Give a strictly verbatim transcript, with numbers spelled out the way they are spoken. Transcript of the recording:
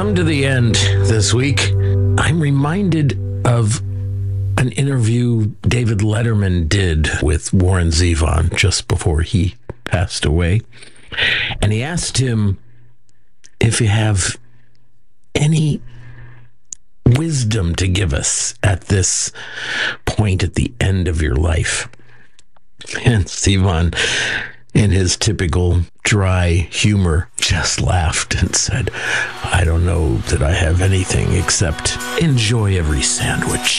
come to the end this week, I'm reminded of an interview David Letterman did with Warren Zevon just before he passed away. And he asked him if you have any wisdom to give us at this point at the end of your life. And Zevon, in his typical dry humor, just laughed and said, I don't know that I have anything except enjoy every sandwich.